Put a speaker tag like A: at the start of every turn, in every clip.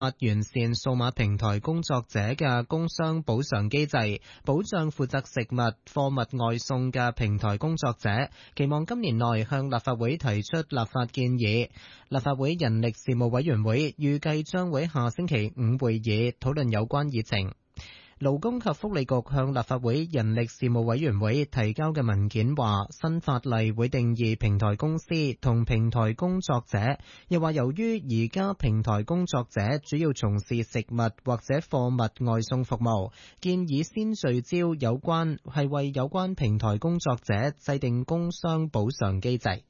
A: 完善數碼平台工作者嘅工傷補償機制，保障負責食物、貨物外送嘅平台工作者，期望今年內向立法會提出立法建議。立法會人力事務委員會預計將會下星期五會議討論有關議程。勞工及福利局向立法會人力事務委員會提交嘅文件話，新法例會定義平台公司同平台工作者，又話由於而家平台工作者主要從事食物或者貨物外送服務，建議先聚焦為有關平台工作者制定工傷補償機制。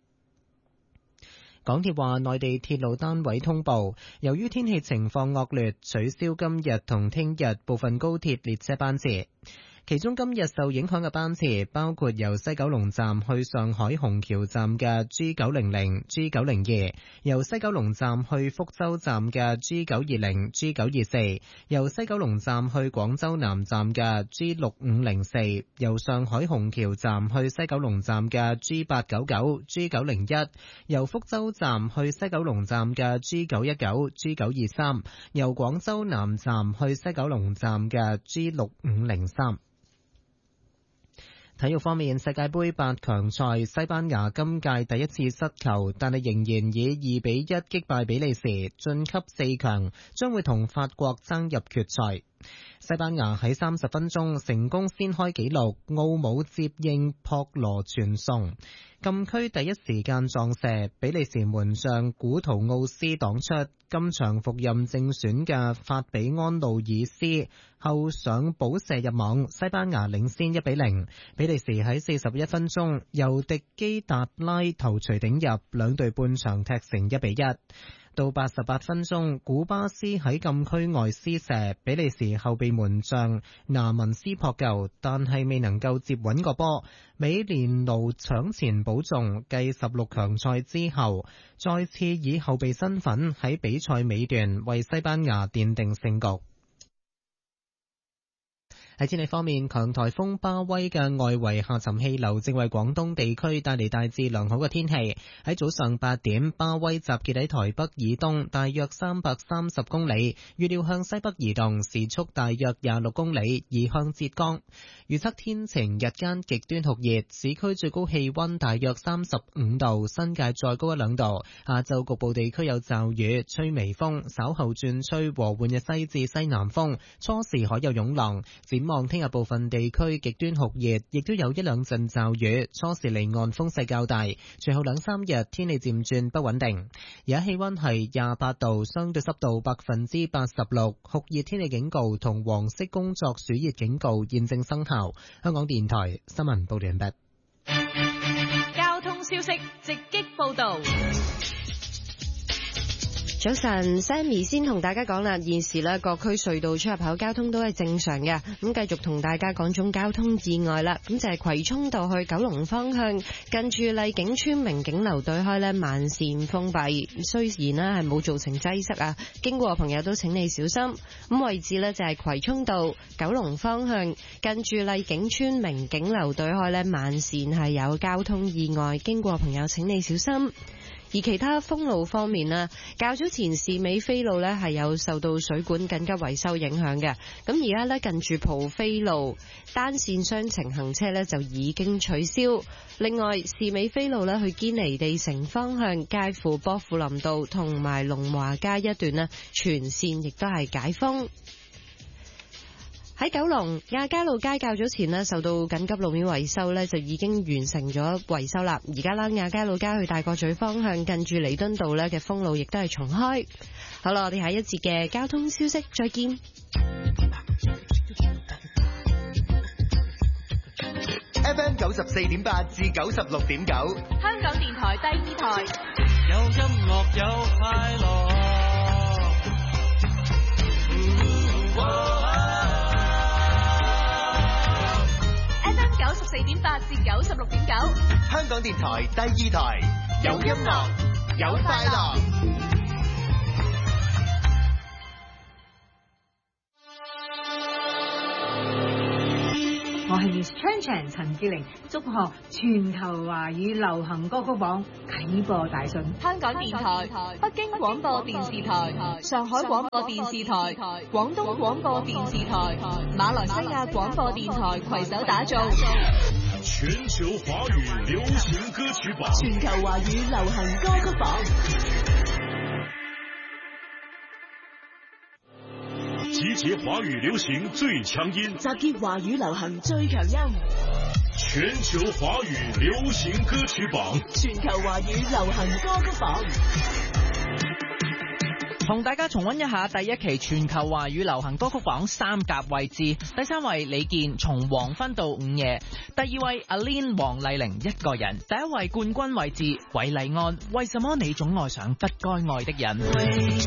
A: 港鐵話，內地鐵路單位通報，由於天氣情況惡劣，取消今日同聽日部分高鐵列車班次。其中今日受影響嘅班次包括由西九龍站去上海虹橋站嘅 G900、G902， 由西九龍站去福州站嘅 G920、G924， 由西九龍站去廣州南站嘅 G6504， 由上海虹橋站去西九龍站嘅 G899、G901， 由福州站去西九龍站嘅 G919、G923， 由廣州南站去西九龍站嘅 G6503。體育方面，世界盃8強賽，西班牙今屆第一次失球，但係仍然以2-1擊敗比利時，晉級4強，將會同法國爭入決賽。西班牙喺30分鐘成功先開紀錄，奧姆接應博羅傳送，禁區第一時間撞射，比利時門將古圖奧斯擋出，今場復任正選嘅法比安路爾斯後上補射入網，西班牙領先1-0。比利時喺41分鐘由迪基達拉頭槌頂入，兩隊半場踢成1-1。到88分鐘，古巴斯喺禁區外施射，比利時後備門將拿文斯撲救，但係未能夠接穩個波。美連奴搶前保中，繼16強賽之後，再次以後備身份喺比賽尾段為西班牙奠定勝局。喺天氣方面，強颱風巴威嘅外圍下沉氣流正為廣東地區帶嚟大致良好嘅天氣。喺早上8點，巴威集結喺台北以東大約330公里，預料向西北移動，時速大約26公里，移向浙江。預測天晴，日間極端酷熱，市區最高氣溫大約35度，新界再高1-2度。下晝局部地區有驟雨，吹微風，稍後轉吹和緩嘅西至西南風，初時海有湧浪。展望聽日部分地區極端酷熱，亦都有1-2陣驟雨，初時離岸風勢較大。隨後2-3日天氣漸轉不穩定。而家氣溫係28度，相對濕度86%，酷熱天氣警告同黃色工作暑熱警告現正生效。香港電台新聞報道完畢。
B: 交通消息直擊報道。
C: 早晨 ，Sammy 先同大家講啦，現時呢各區隧道出入口交通都係正常嘅。咁繼續同大家講種交通意外啦，咁就係葵涌道去九龍方向，近住麗景村明景樓對開呢慢線封閉，雖然呢係冇造成擠塞啊，經過嘅朋友都請你小心。咁位置呢就係葵涌道九龍方向，近住麗景村明景樓對開呢慢線係有交通意外，經過嘅朋友請你小心。而其他封路方面呢，較早前士美菲路呢係有受到水管緊急維修影響嘅，咁而家呢，近住蒲飛路單線雙程行車呢就已經取消。另外士美菲路呢去堅尼地城方向，介乎薄扶林道同埋龍華街一段呢全線亦都係解封。喺九龍亞皆老街較早前呢受到緊急路面維修呢就已經完成咗維修啦。而家啦亞皆老街去大角咀方向，近住彌敦道呢嘅封路亦都係重開。好啦，我哋下一節嘅交通消息再見。
D: FM 94.8至96.9，
B: 香港電台第2台，
E: 有音樂有快樂。
B: 94.8至96.9，
D: 香港電台第2台，有音樂有快樂。
F: 我係 Miss Chan Chan 陳潔靈祝賀全球華語流行歌曲榜啟播大順。
B: 香港電台、北京廣播電視台、上海廣播電視台、廣東廣播電視台、馬來西亞廣播電台攜手打造
G: 全球華語流行歌曲榜，
H: 全球華語流行歌曲榜，
G: 集結華語流行最強音，
H: 集結華語流行最強音，
G: 全球華語流行歌曲榜，
H: 全球華語流行歌曲榜。
I: 同大家重溫一下第一期全球華語流行歌曲榜三甲位置。第三位李健從黃昏到午夜，第二位阿 Lin 黃麗玲一個人，第一位冠軍位置韋禮安為什麼你總愛上不該愛的人。